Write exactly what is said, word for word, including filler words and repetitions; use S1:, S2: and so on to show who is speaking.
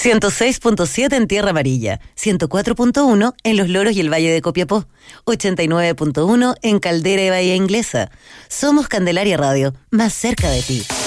S1: ciento seis punto siete en Tierra Amarilla, ciento cuatro punto uno en Los Loros y el Valle de Copiapó, ochenta y nueve punto uno en Caldera y Bahía Inglesa. Somos Candelaria Radio, más cerca de ti.